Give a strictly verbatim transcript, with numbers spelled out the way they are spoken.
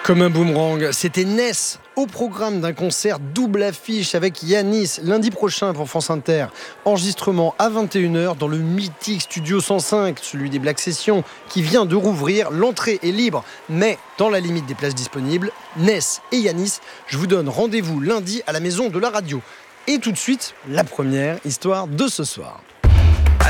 Comme un boomerang, c'était Ness au programme d'un concert double affiche avec Yanis lundi prochain pour France Inter. Enregistrement à vingt et une heures dans le mythique Studio cent cinq, celui des Black Sessions, qui vient de rouvrir. L'entrée est libre, mais dans la limite des places disponibles. Ness et Yanis, je vous donne rendez-vous lundi à la Maison de la Radio. Et tout de suite, la première histoire de ce soir.